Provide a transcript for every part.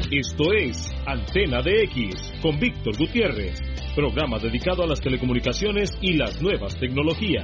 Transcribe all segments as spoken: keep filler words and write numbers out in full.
Esto es Antena D X con Víctor Gutiérrez, programa dedicado a las telecomunicaciones y las nuevas tecnologías.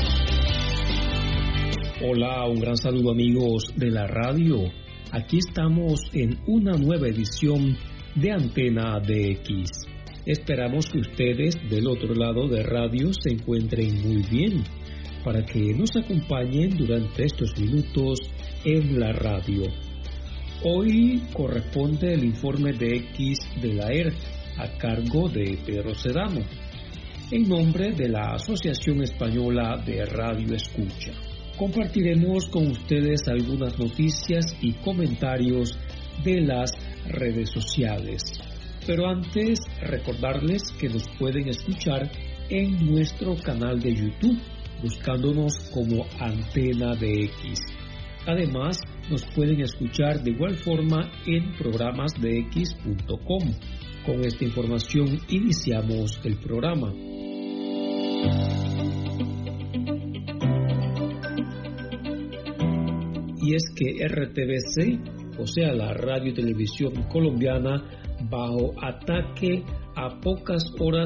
Hola, un gran saludo amigos de la radio. Aquí estamos en una nueva edición de Antena D X. Esperamos que ustedes del otro lado de radio se encuentren muy bien para que nos acompañen durante estos minutos en la radio. Hoy corresponde el informe de X de la E R a cargo de Pedro Sedano, en nombre de la Asociación Española de Radio Escucha. Compartiremos con ustedes algunas noticias y comentarios de las redes sociales. Pero antes, recordarles que nos pueden escuchar en nuestro canal de YouTube, buscándonos como Antena D X. Además, nos pueden escuchar de igual forma en programas d x punto com. Con esta información iniciamos el programa. Y es que R T V C, o sea la Radio y Televisión Colombiana, bajo ataque a pocas horas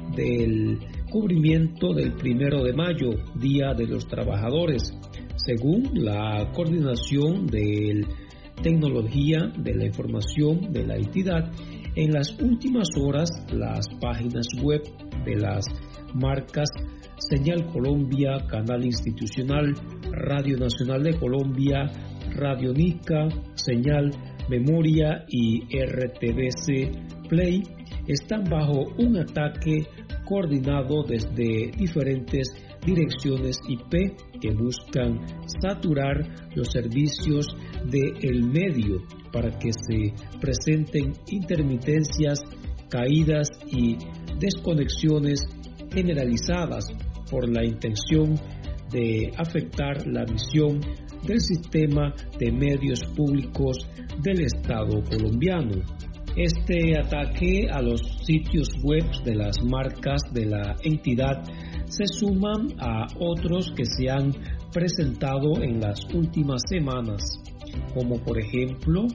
del cubrimiento del primero de mayo, Día de los Trabajadores. Según la Coordinación de Tecnología de la Información de la entidad, en las últimas horas las páginas web de las marcas Señal Colombia, Canal Institucional, Radio Nacional de Colombia, Radio Nica, Señal Memoria y R T V C Play están bajo un ataque coordinado desde diferentes direcciones I P que buscan saturar los servicios del medio para que se presenten intermitencias, caídas y desconexiones generalizadas por la intención de afectar la visión del sistema de medios públicos del Estado colombiano. Este ataque a los sitios web de las marcas de la entidad se suman a otros que se han presentado en las últimas semanas, como por ejemplo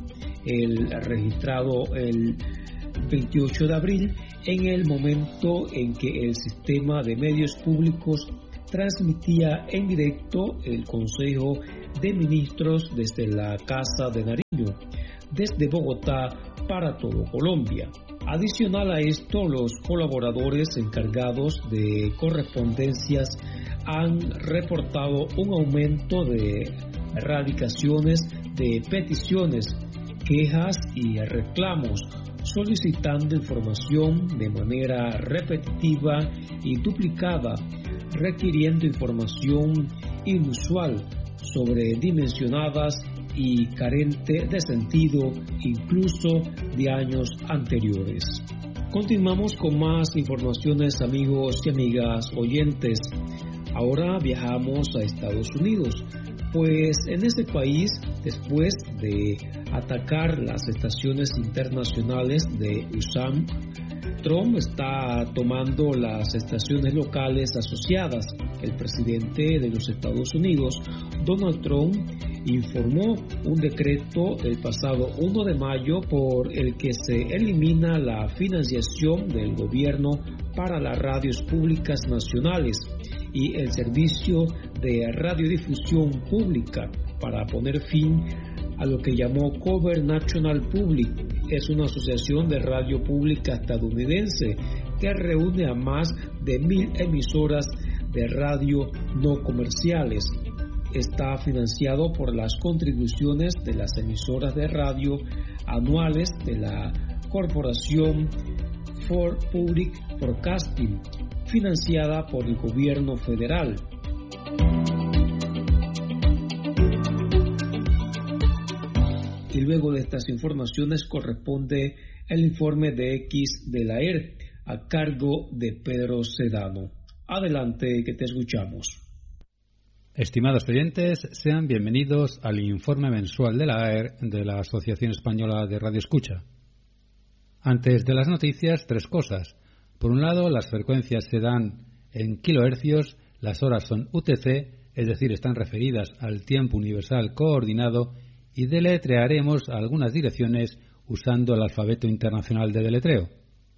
el registrado el veintiocho de abril, en el momento en que el sistema de medios públicos transmitía en directo el Consejo de Ministros desde la Casa de Nariño, desde Bogotá para todo Colombia. Adicional a esto, los colaboradores encargados de correspondencias han reportado un aumento de erradicaciones de peticiones, quejas y reclamos, solicitando información de manera repetitiva y duplicada, requiriendo información inusual, sobredimensionadas y carente de sentido, incluso de años anteriores. Continuamos con más informaciones, amigos y amigas oyentes. Ahora viajamos a Estados Unidos, pues en este país, después de atacar las estaciones internacionales de U S A M, Trump está tomando las estaciones locales asociadas. El presidente de los Estados Unidos, Donald Trump, informó un decreto el pasado primero de mayo por el que se elimina la financiación del gobierno para las radios públicas nacionales y el servicio de radiodifusión pública para poner fin a lo que llamó Cover National Public. Es una asociación de radio pública estadounidense que reúne a más de mil emisoras de radio no comerciales. Está financiado por las contribuciones de las emisoras de radio anuales de la Corporación for Public Broadcasting, financiada por el gobierno federal. Y luego de estas informaciones corresponde el informe de X de la E R a cargo de Pedro Sedano. Adelante, que te escuchamos. Estimados oyentes, sean bienvenidos al informe mensual de la A E R de la Asociación Española de Radio Escucha. Antes de las noticias, tres cosas. Por un lado, las frecuencias se dan en kilohercios, las horas son U T C, es decir, están referidas al tiempo universal coordinado, y deletrearemos algunas direcciones usando el alfabeto internacional de deletreo.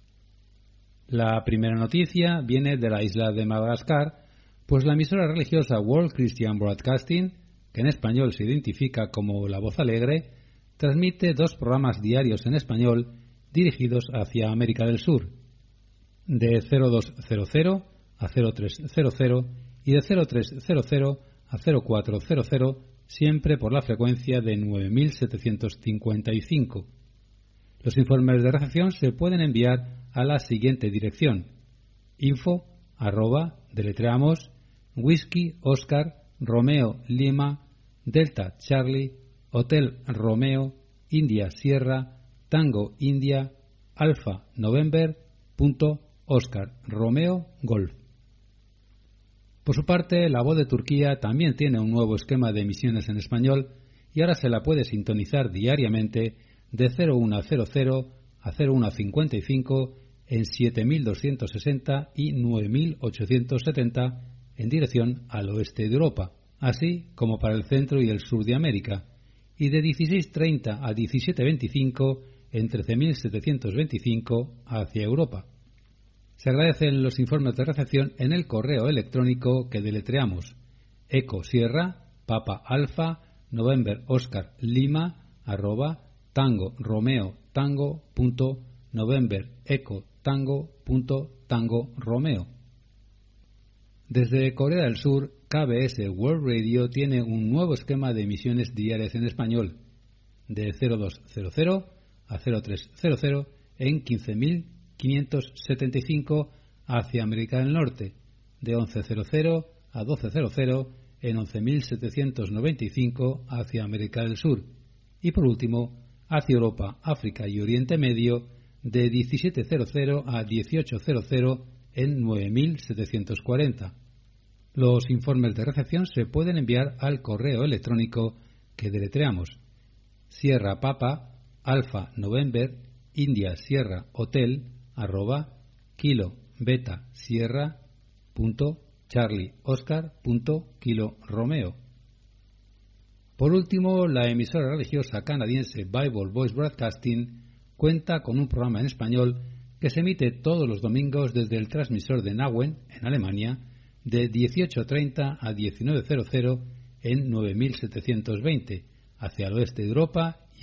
La primera noticia viene de la isla de Madagascar, pues la emisora religiosa World Christian Broadcasting, que en español se identifica como La Voz Alegre, transmite dos programas diarios en español dirigidos hacia América del Sur, de cero dos cero cero a cero tres cero cero y de cero tres cero cero a cero cuatro cero cero, siempre por la frecuencia de nueve mil setecientos cincuenta y cinco. Los informes de recepción se pueden enviar a la siguiente dirección: info arroba deletreamos whisky Oscar Romeo Lima Delta Charlie Hotel Romeo India Sierra Tango India Alfa November punto Oscar Romeo Golf. Por su parte, La Voz de Turquía también tiene un nuevo esquema de emisiones en español y ahora se la puede sintonizar diariamente de cero uno cero cero a cero uno cincuenta y cinco en siete mil doscientos sesenta y nueve mil ochocientos setenta en dirección al oeste de Europa, así como para el centro y el sur de América, y de dieciséis treinta a diecisiete veinticinco en trece mil setecientos veinticinco hacia Europa. Se agradecen los informes de recepción en el correo electrónico que deletreamos: Eco Sierra Papa Alfa November Oscar Lima arroba Tango Romeo Tango punto November Eco Tango punto Tango Romeo. Desde Corea del Sur, K B S World Radio tiene un nuevo esquema de emisiones diarias en español, de cero dos cero cero a cero tres cero cero en quince mil quinientos setenta y cinco hacia América del Norte, de once cero cero a doce cero cero en once mil setecientos noventa y cinco hacia América del Sur, y por último hacia Europa, África y Oriente Medio, de diecisiete cero cero a dieciocho cero cero en nueve mil setecientos cuarenta. Los informes de recepción se pueden enviar al correo electrónico que deletreamos: Sierra Papa Alfa November India Sierra Hotel arroba Kilo Beta Sierra punto Charlie Oscar punto Kilo Romeo. Por último, la emisora religiosa canadiense Bible Voice Broadcasting cuenta con un programa en español que se emite todos los domingos desde el transmisor de Nauen, en Alemania, de dieciocho treinta a diecinueve cero cero en nueve mil setecientos veinte, hacia el oeste de Europa